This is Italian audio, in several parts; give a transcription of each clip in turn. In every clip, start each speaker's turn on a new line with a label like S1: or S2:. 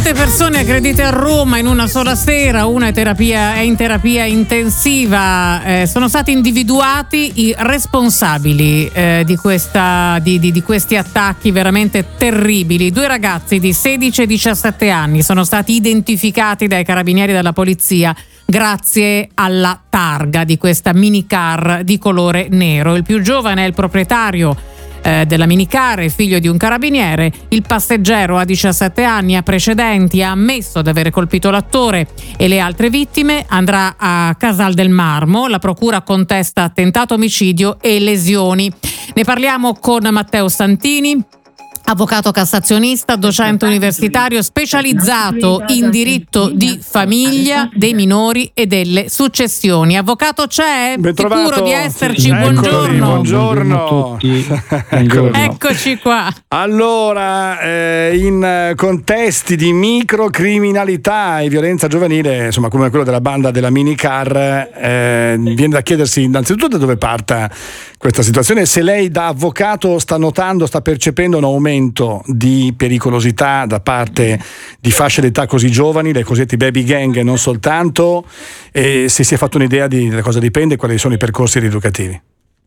S1: 7 persone aggredite a Roma in una sola sera, una è in terapia intensiva. Sono stati individuati i responsabili di questi attacchi veramente terribili. 2 ragazzi di 16 e 17 anni sono stati identificati dai carabinieri della polizia grazie alla targa di questa minicar di colore nero. Il più giovane è il proprietario della minicar, è figlio di un carabiniere. Il passeggero ha 17 anni, ha precedenti, ha ammesso di aver colpito l'attore e le altre vittime. Andrà a Casal del Marmo, la procura contesta attentato, omicidio e lesioni. Ne parliamo con Matteo Santini, avvocato cassazionista, docente universitario specializzato in diritto di famiglia, dei minori e delle successioni. Avvocato, c'è? Sicuro di esserci? Buongiorno.
S2: Buongiorno a tutti.
S1: Eccoci qua.
S2: Allora, in contesti di microcriminalità e violenza giovanile, insomma come quello della banda della minicar, viene da chiedersi innanzitutto da dove parta questa situazione, se lei da avvocato sta percependo un aumento di pericolosità da parte di fasce d'età così giovani, le cosiddette baby gang, e non soltanto, e se si è fatto un'idea di da cosa dipende e quali sono i percorsi rieducativi.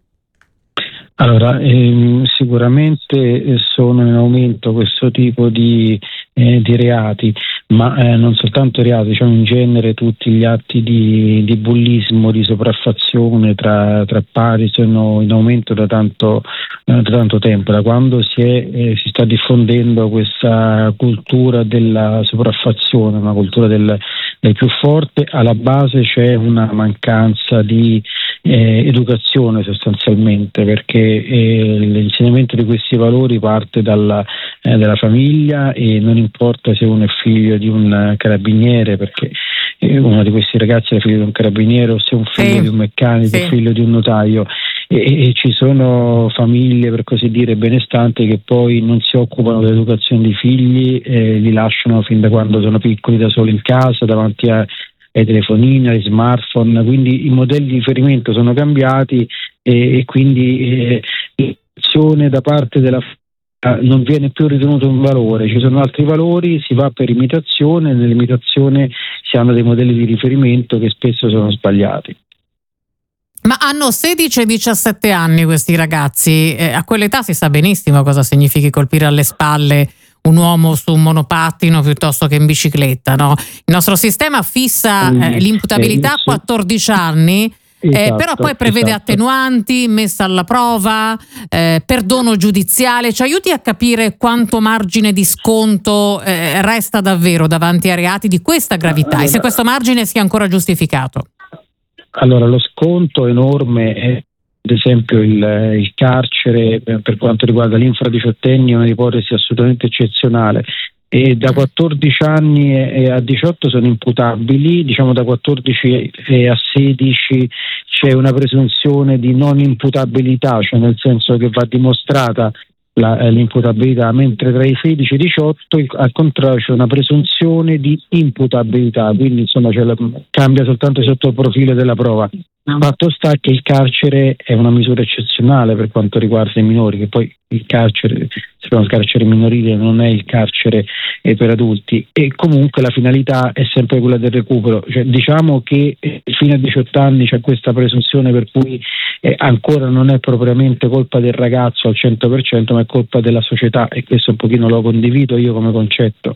S3: Allora, sicuramente sono in aumento questo tipo di reati, ma non soltanto reati, diciamo in genere tutti gli atti di bullismo, di sopraffazione tra pari sono in aumento da tanto tempo, da quando si sta diffondendo questa cultura della sopraffazione, una cultura del più forte. Alla base c'è una mancanza di educazione sostanzialmente, perché l'insegnamento di questi valori parte dalla famiglia, e non importa se uno è figlio di un carabiniere, perché uno di questi ragazzi è figlio di un carabiniere, o se è un figlio di un meccanico, figlio di un notaio, e ci sono famiglie, per così dire, benestanti, che poi non si occupano dell'educazione dei figli, li lasciano fin da quando sono piccoli da soli in casa davanti ai telefonini, ai smartphone. Quindi i modelli di riferimento sono cambiati, e quindi l'azione da parte della non viene più ritenuto un valore. Ci sono altri valori, si va per imitazione, nell'imitazione si hanno dei modelli di riferimento che spesso sono sbagliati.
S1: Ma hanno 16 e 17 anni questi ragazzi, a quell'età si sa benissimo cosa significhi colpire alle spalle un uomo su un monopattino piuttosto che in bicicletta, no? Il nostro sistema fissa l'imputabilità a 14 anni. Però poi prevede attenuanti, messa alla prova, perdono giudiziale. Ci aiuti a capire quanto margine di sconto resta davvero davanti a reati di questa gravità, e se questo margine sia ancora giustificato.
S3: Allora, lo sconto enorme è, ad esempio, il carcere per quanto riguarda l'infradiciottenni, è un'ipotesi assolutamente eccezionale. E da 14 anni a 18 sono imputabili, diciamo da 14 a 16 c'è una presunzione di non imputabilità, cioè nel senso che va dimostrata l'imputabilità, mentre tra i 16 e i 18 al contrario c'è una presunzione di imputabilità, quindi insomma cambia soltanto sotto il profilo della prova. Fatto sta che il carcere è una misura eccezionale per quanto riguarda i minori, che poi il carcere minorile non è il carcere per adulti, e comunque la finalità è sempre quella del recupero. Cioè, diciamo che fino a 18 anni c'è questa presunzione per cui ancora non è propriamente colpa del ragazzo al 100%, ma è colpa della società, e questo un pochino lo condivido io come concetto.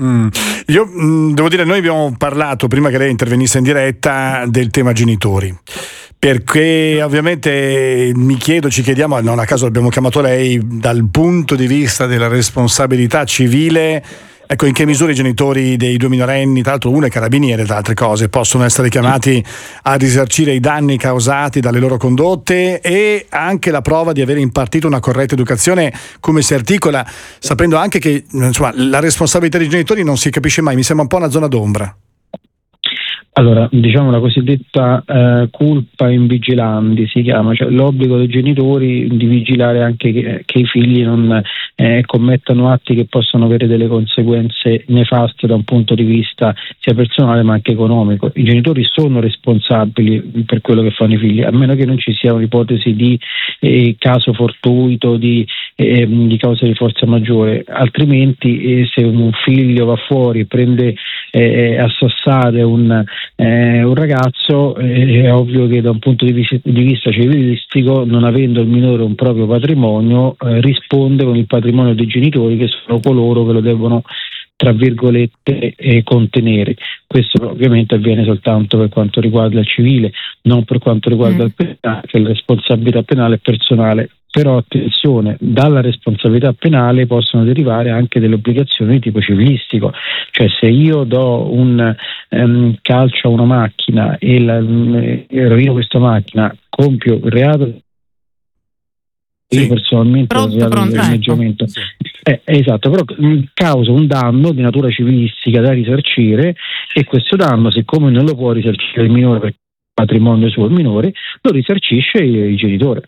S2: Io devo dire, noi abbiamo parlato prima che lei intervenisse in diretta del tema genitori, perché ovviamente ci chiediamo, non a caso abbiamo chiamato lei, dal punto di vista della responsabilità civile, ecco, in che misura i genitori dei 2 minorenni, tra l'altro uno è carabiniere, tra altre cose, possono essere chiamati a risarcire i danni causati dalle loro condotte, e anche la prova di aver impartito una corretta educazione, come si articola, sapendo anche che insomma la responsabilità dei genitori non si capisce mai, mi sembra un po' una zona d'ombra.
S3: Allora, diciamo la cosiddetta culpa in vigilandi si chiama, cioè l'obbligo dei genitori di vigilare anche che i figli non commettano atti che possono avere delle conseguenze nefaste da un punto di vista sia personale ma anche economico. I genitori sono responsabili per quello che fanno i figli, a meno che non ci sia un'ipotesi di caso fortuito, di causa di forza maggiore, altrimenti se un figlio va fuori, prende a sassate un ragazzo, è ovvio che da un punto di vista civilistico, non avendo il minore un proprio patrimonio, risponde con il patrimonio dei genitori, che sono coloro che lo devono, tra virgolette, contenere. Questo ovviamente avviene soltanto per quanto riguarda il civile, non per quanto riguarda il penale, che la responsabilità penale è personale. Però attenzione, dalla responsabilità penale possono derivare anche delle obbligazioni di tipo civilistico, cioè se io do un calcio a una macchina e rovino questa macchina, compio il reato. Io personalmente
S1: pronto.
S3: Esatto, però causa un danno di natura civilistica da risarcire, e questo danno, siccome non lo può risarcire il minore perché il patrimonio suo il minore, lo risarcisce il genitore.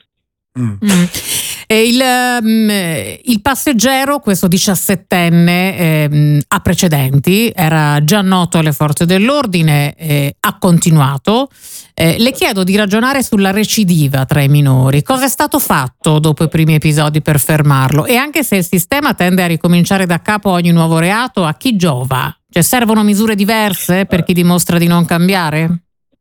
S1: Il passeggero, questo 17enne, ha precedenti, era già noto alle forze dell'ordine, ha continuato. Le chiedo di ragionare sulla recidiva tra i minori. Cosa è stato fatto dopo i primi episodi per fermarlo? E anche se il sistema tende a ricominciare da capo ogni nuovo reato, a chi giova? Cioè, servono misure diverse per chi dimostra di non cambiare?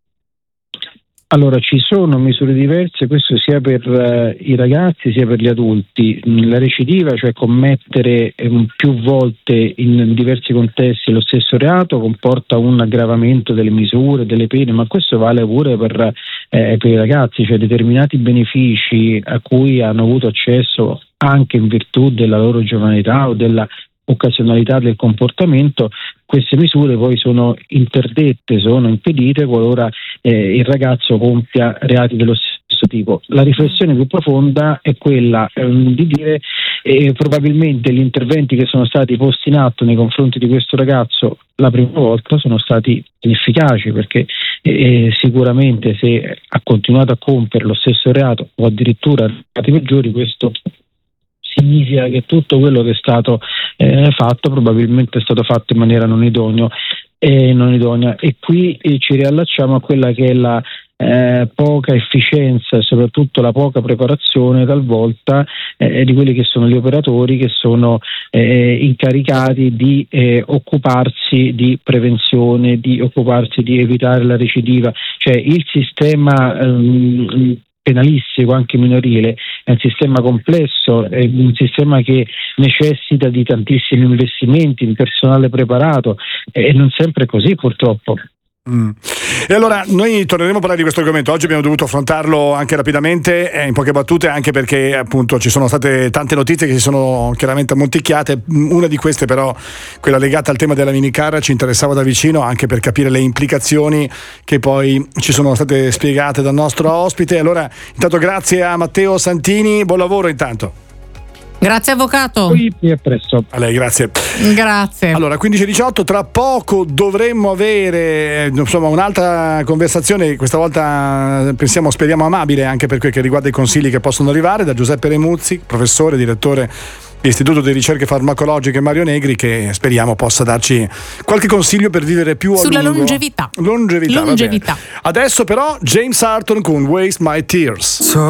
S3: Allora, ci sono misure diverse, questo sia per i ragazzi sia per gli adulti. La recidiva, cioè commettere più volte in diversi contesti lo stesso reato, comporta un aggravamento delle misure, delle pene, ma questo vale pure per i ragazzi, cioè determinati benefici a cui hanno avuto accesso anche in virtù della loro giovanità o della occasionalità del comportamento. Queste misure poi sono interdette, sono impedite qualora il ragazzo compia reati dello stesso tipo. La riflessione più profonda è quella di dire probabilmente gli interventi che sono stati posti in atto nei confronti di questo ragazzo la prima volta sono stati inefficaci, perché sicuramente se ha continuato a compiere lo stesso reato o addirittura reati peggiori, questo significa che tutto quello che è stato fatto probabilmente è stato fatto in maniera non idonea, e qui ci riallacciamo a quella che è la poca efficienza e soprattutto la poca preparazione talvolta di quelli che sono gli operatori che sono incaricati di occuparsi di prevenzione, di occuparsi di evitare la recidiva. Cioè il sistema penalistico anche minorile è un sistema complesso, è un sistema che necessita di tantissimi investimenti, di personale preparato, e non sempre è così, purtroppo.
S2: E allora noi torneremo a parlare di questo argomento. Oggi abbiamo dovuto affrontarlo anche rapidamente, in poche battute, anche perché appunto ci sono state tante notizie che si sono chiaramente ammonticchiate. Una di queste però, quella legata al tema della minicar, ci interessava da vicino anche per capire le implicazioni che poi ci sono state spiegate dal nostro ospite. Allora intanto grazie a Matteo Santini, buon lavoro intanto.
S1: Grazie avvocato.
S3: E a presto.
S2: A lei, grazie.
S1: Grazie.
S2: Allora, 15:18, tra poco dovremmo avere un'altra conversazione, questa volta speriamo amabile, anche per quel che riguarda i consigli che possono arrivare da Giuseppe Remuzzi, professore, direttore dell'Istituto di Ricerche Farmacologiche Mario Negri, che speriamo possa darci qualche consiglio per vivere più a lungo.
S1: Sulla longevità.
S2: Longevità. Adesso però James Arthur con Waste My Tears.